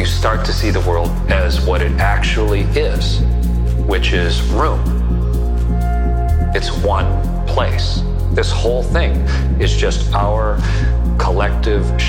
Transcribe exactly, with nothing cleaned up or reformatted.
start to see the world as what it actually is, which is room. It's one place. This whole thing is just our collective